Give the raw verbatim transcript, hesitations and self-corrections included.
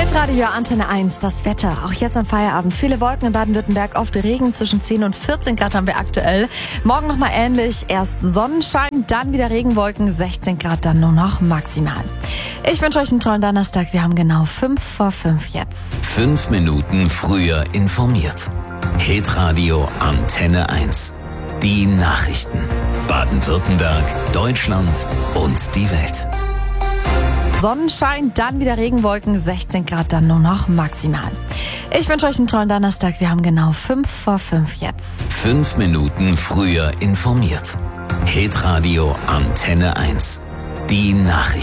Hitradio Antenne eins, das Wetter. Auch jetzt am Feierabend. Viele Wolken in Baden-Württemberg, oft Regen. Zwischen zehn und vierzehn Grad haben wir aktuell. Morgen nochmal ähnlich. Erst Sonnenschein, dann wieder Regenwolken. sechzehn Grad dann nur noch maximal. Ich wünsche euch einen tollen Donnerstag. Wir haben genau fünf vor fünf jetzt. Fünf Minuten früher informiert. Hitradio Antenne eins. Die Nachrichten. Baden-Württemberg, Deutschland und die Welt. Sonnenschein, dann wieder Regenwolken, sechzehn Grad dann nur noch maximal. Ich wünsche euch einen tollen Donnerstag. Wir haben genau fünf vor fünf jetzt. Fünf Minuten früher informiert. Hitradio Antenne eins. Die Nachrichten.